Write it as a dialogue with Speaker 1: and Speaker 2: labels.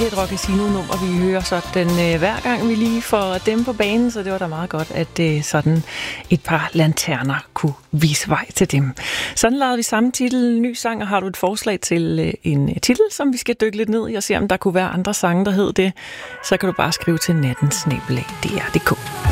Speaker 1: Et Rock Casino-nummer, vi hører sådan hver gang, vi lige får dem på banen, så det var da meget godt, at sådan et par lanterner kunne vise vej til dem. Sådan lavede vi samme titel, ny sang, og har du et forslag til en titel, som vi skal dykke lidt ned i og se, om der kunne være andre sange, der hed det, så kan du bare skrive til nattensnabelag.dr.dk.